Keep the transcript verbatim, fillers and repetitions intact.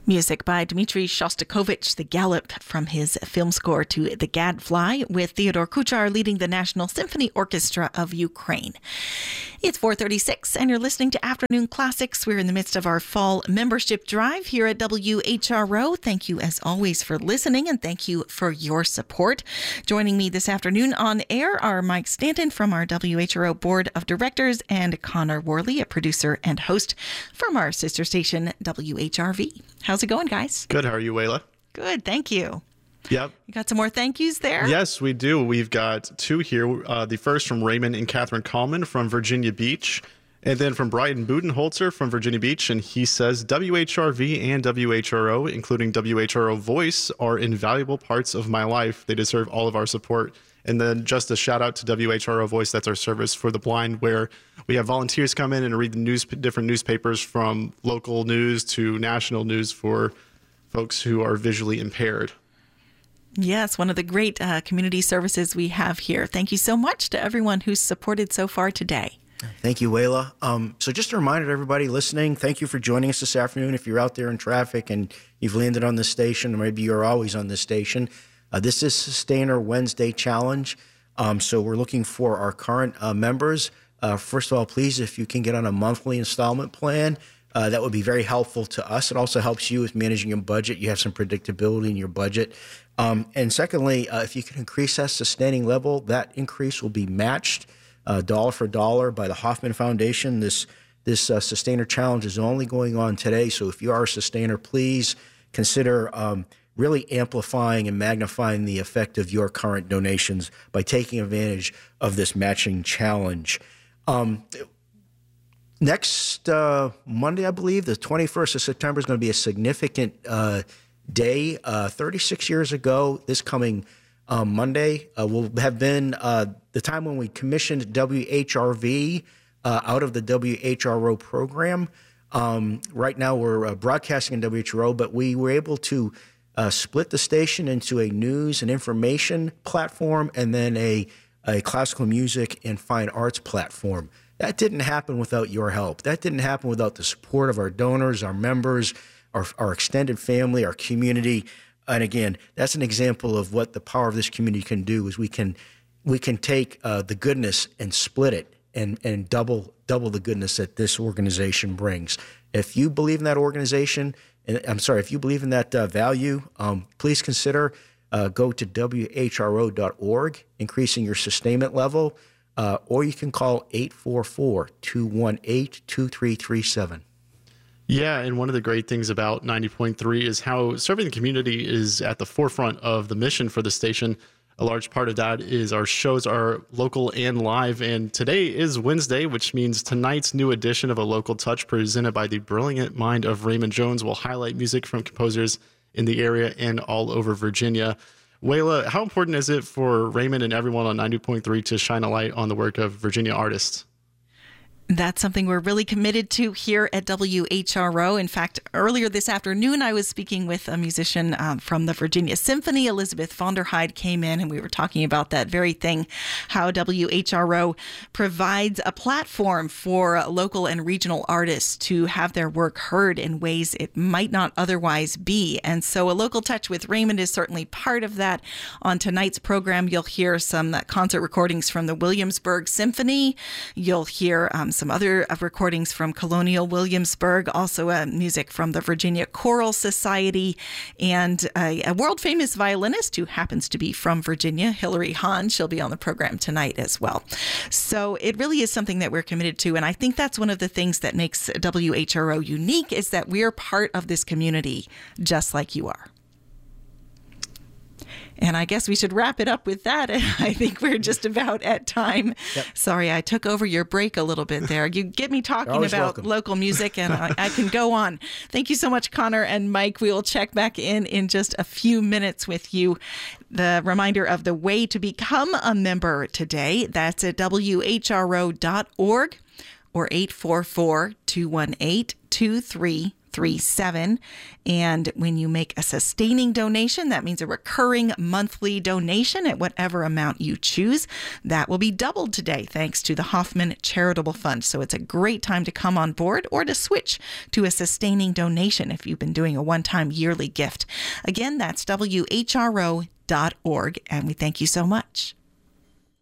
Music by Dmitry Shostakovich, the Galop from his film score to The Gadfly, with Theodore Kuchar leading the National Symphony Orchestra of Ukraine. It's four thirty-six, and you're listening to Afternoon Classics. We're in the midst of our fall membership drive here at W H R O. Thank you, as always, for listening, and thank you for your support. Joining me this afternoon on air are Mike Stanton from our W H R O Board of Directors and Connor Worley, a producer and host from our sister station, W H R V. How's it going, guys? Good. How are you, Wayla? Good. Thank you. Yep. You got some more thank yous there? Yes, we do. We've got two here. Uh, the first from Raymond and Catherine Kallman from Virginia Beach, and then from Brian Budenholzer from Virginia Beach. And he says, W H R V and W H R O, including W H R O Voice, are invaluable parts of my life. They deserve all of our support. And then just a shout out to W H R O Voice. That's our service for the blind, where we have volunteers come in and read the news, different newspapers, from local news to national news for folks who are visually impaired. Yes, one of the great uh, community services we have here. Thank you so much to everyone who's supported so far today. Thank you, Wayla. Um, so just a reminder to everybody listening, thank you for joining us this afternoon. If you're out there in traffic and you've landed on this station, or maybe you're always on this station, uh, this is Sustainer Wednesday Challenge. Um, so we're looking for our current uh, members. Uh, first of all, please, if you can get on a monthly installment plan, uh, that would be very helpful to us. It also helps you with managing your budget. You have some predictability in your budget. Um, and secondly, uh, if you can increase that sustaining level, that increase will be matched uh, dollar for dollar by the Hoffman Foundation. This this uh, Sustainer Challenge is only going on today, so if you are a sustainer, please consider um, really amplifying and magnifying the effect of your current donations by taking advantage of this matching challenge. Um, next uh, Monday, I believe, the twenty-first of September, is going to be a significant uh day. Uh, thirty-six years ago, this coming um, Monday uh, will have been uh, the time when we commissioned W H R V uh, out of the W H R O program. Um, right now, we're uh, broadcasting in W H R O, but we were able to uh, split the station into a news and information platform and then a, a classical music and fine arts platform. That didn't happen without your help. That didn't happen without the support of our donors, our members, Our, our extended family, our community. And again, that's an example of what the power of this community can do, is we can we can take uh, the goodness and split it and, and double double the goodness that this organization brings. If you believe in that organization, and I'm sorry, if you believe in that uh, value, um, please consider uh, go to W H R O dot org, increasing your sustainment level, uh, or you can call eight four four, two one eight, two three three seven. Yeah, and one of the great things about ninety point three is how serving the community is at the forefront of the mission for the station. A large part of that is our shows are local and live, and today is Wednesday, which means tonight's new edition of A Local Touch, presented by the brilliant mind of Raymond Jones, will highlight music from composers in the area and all over Virginia. Wayla, how important is it for Raymond and everyone on ninety point three to shine a light on the work of Virginia artists? That's something we're really committed to here at W H R O. In fact, earlier this afternoon, I was speaking with a musician um, from the Virginia Symphony. Elizabeth Vonderheide came in, and we were talking about that very thing, how W H R O provides a platform for local and regional artists to have their work heard in ways it might not otherwise be. And so A Local Touch with Raymond is certainly part of that. On tonight's program, you'll hear some concert recordings from the Williamsburg Symphony. You'll hear um, some other uh, recordings from Colonial Williamsburg, also uh, music from the Virginia Choral Society, and uh, a world-famous violinist who happens to be from Virginia, Hilary Hahn. She'll be on the program tonight as well. So it really is something that we're committed to, and I think that's one of the things that makes W H R O unique, is that we're part of this community just like you are. And I guess we should wrap it up with that. I think we're just about at time. Yep. Sorry, I took over your break a little bit there. You get me talking about welcome. local music, and I, I can go on. Thank you so much, Connor and Mike. We will check back in in just a few minutes with you. The reminder of the way to become a member today, that's at W H R O dot org or eight four four, two one eight, two three three seven. And when you make a sustaining donation, that means a recurring monthly donation at whatever amount you choose, that will be doubled today thanks to the Hoffman Charitable Fund. So it's a great time to come on board or to switch to a sustaining donation if you've been doing a one-time yearly gift. Again, that's W H R O dot org, and we thank you so much.